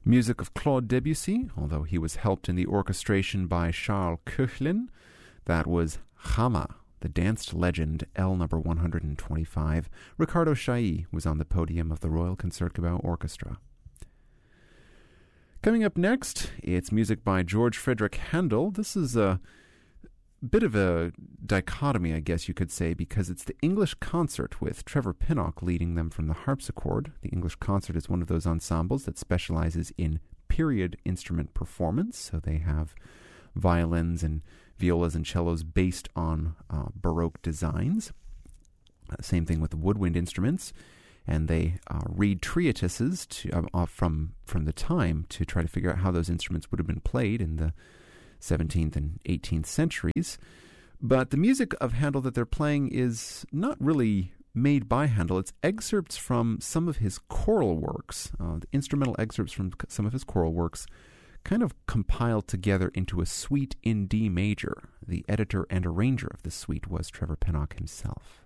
Music of Claude Debussy, although he was helped in the orchestration by Charles Koechlin. That was Chama, the danced legend, L number 125. Ricardo Chailly was on the podium of the Royal Concertgebouw Orchestra. Coming up next, it's music by George Frederick Handel. This is a bit of a dichotomy, I guess you could say, because it's the English Concert with Trevor Pinnock leading them from the harpsichord. The English Concert is one of those ensembles that specializes in period instrument performance, so they have violins and violas and cellos based on Baroque designs. Same thing with the woodwind instruments, and they read treatises from the time to try to figure out how those instruments would have been played in the 17th and 18th centuries. But the music of Handel that they're playing is not really made by Handel. It's excerpts from some of his choral works, the instrumental excerpts from some of his choral works, kind of compiled together into a suite in D major. The editor and arranger of this suite was Trevor Pinnock himself.